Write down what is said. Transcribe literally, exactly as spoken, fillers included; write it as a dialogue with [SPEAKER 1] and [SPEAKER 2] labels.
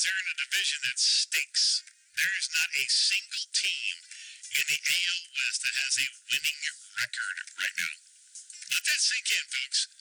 [SPEAKER 1] they're in a division that stinks. There is not a single team in the A L West that has a winning record right now. Let that sink in, folks.